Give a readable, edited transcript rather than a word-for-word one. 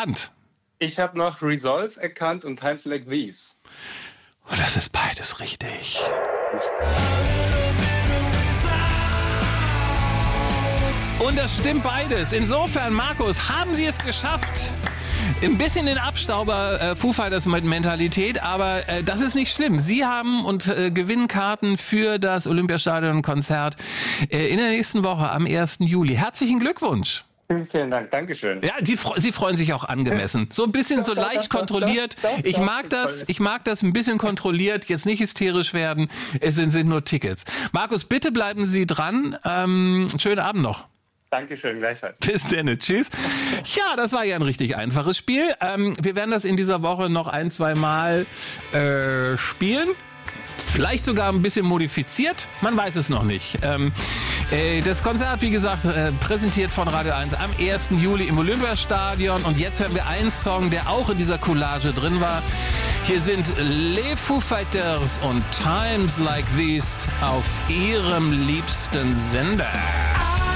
erkannt? Ich habe noch Resolve erkannt und Times Like These. Und das ist beides richtig. Und das stimmt beides. Insofern, Markus, haben Sie es geschafft. Ein bisschen den Abstauber Foo Fighters mit Mentalität, aber das ist nicht schlimm. Sie haben gewinnen Karten für das Olympiastadion-Konzert in der nächsten Woche am 1. Juli. Herzlichen Glückwunsch. Vielen Dank, Dankeschön. Ja, Sie freuen sich auch angemessen. So ein bisschen so leicht kontrolliert. Ich mag das ein bisschen kontrolliert, jetzt nicht hysterisch werden. Es sind nur Tickets. Markus, bitte bleiben Sie dran. Schönen Abend noch. Dankeschön, gleichfalls. Bis dann, tschüss. Ja, das war ja ein richtig einfaches Spiel. Wir werden das in dieser Woche noch 1-2 Mal spielen. Vielleicht sogar ein bisschen modifiziert, man weiß es noch nicht. Das Konzert, wie gesagt, präsentiert von Radio 1 am 1. Juli im Olympiastadion. Und jetzt hören wir einen Song, der auch in dieser Collage drin war. Hier sind Les Foo Fighters und Times Like These auf ihrem liebsten Sender.